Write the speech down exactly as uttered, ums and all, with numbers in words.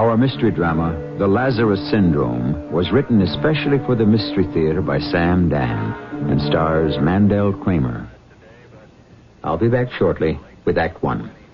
Our mystery drama, The Lazarus Syndrome, was written especially for the Mystery Theater by Sam Dan and stars Mandel Kramer. I'll be back shortly with Act One.